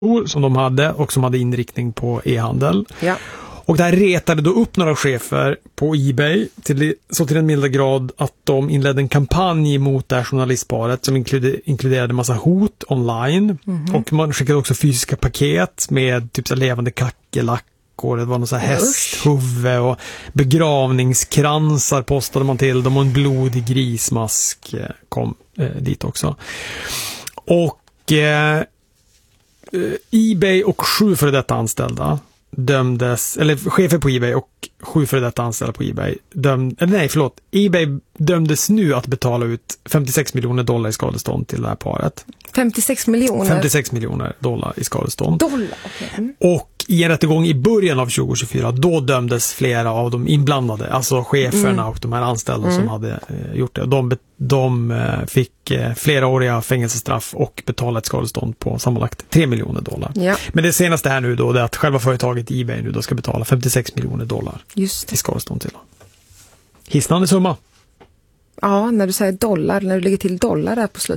som de hade och som hade inriktning på e-handel. Ja. Och det här retade då upp några chefer på eBay så till en milda grad att de inledde en kampanj mot det här journalistparet som inkluderade massa hot online. Och man skickade också fysiska paket med typ så levande kackerlackor, det var någon så här hästhuvud och begravningskransar postade man till dem och en blodig grismask kom dit också. Och eBay och 7 före detta anställda dömdes, eller chefer på eBay och 7 före detta anställda på eBay eBay dömdes nu att betala ut $56 miljoner i skadestånd till det här paret. 56 miljoner? 56 miljoner dollar i skadestånd. Okay. Och i en rättegång i början av 2024, då dömdes flera av de inblandade, alltså cheferna och de här anställda som hade gjort det. De fick fleråriga fängelsestraff och betalade ett skadestånd på sammanlagt $3 miljoner. Ja. Men det senaste här nu då är att själva företaget eBay nu då ska betala $56 miljoner Just i skadestånd till. Hisnande summa. Ja, när du säger dollar, när du lägger till dollar där på slutet.